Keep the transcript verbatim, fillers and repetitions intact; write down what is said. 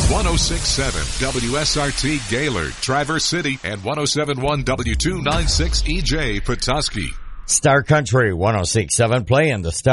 one oh six point seven W S R T Gaylord, Traverse City, and one oh seven point one W two ninety-six E J Petoskey. Star Country one oh six point seven playing the Star.